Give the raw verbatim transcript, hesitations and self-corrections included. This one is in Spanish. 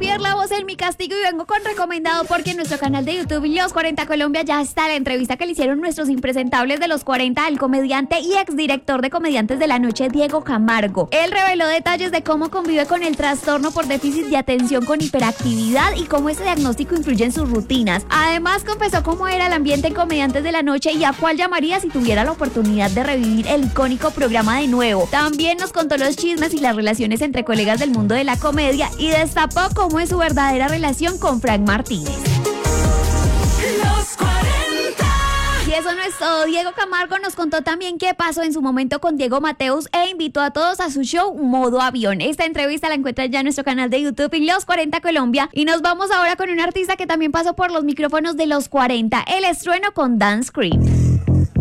Pierre La Voz en Mi Castigo y vengo con recomendado porque en nuestro canal de YouTube Los cuarenta Colombia ya está la entrevista que le hicieron nuestros impresentables de Los cuarenta al comediante y exdirector de Comediantes de la Noche, Diego Camargo. Él reveló detalles de cómo convive con el trastorno por déficit de atención con hiperactividad y cómo ese diagnóstico influye en sus rutinas. Además, confesó cómo era el ambiente en Comediantes de la Noche y a cuál llamaría si tuviera la oportunidad de revivir el icónico programa de nuevo. También nos contó los chismes y las relaciones entre colegas del mundo de la comedia y destapó cómo es su verdadera relación con Frank Martínez. Los cuarenta. Y eso no es todo. Diego Camargo nos contó también qué pasó en su momento con Diego Mateus e invitó a todos a su show Modo Avión. Esta entrevista la encuentran ya en nuestro canal de YouTube y Los cuarenta Colombia. Y nos vamos ahora con un artista que también pasó por los micrófonos de Los cuarenta, el estrueno con Dance Cream.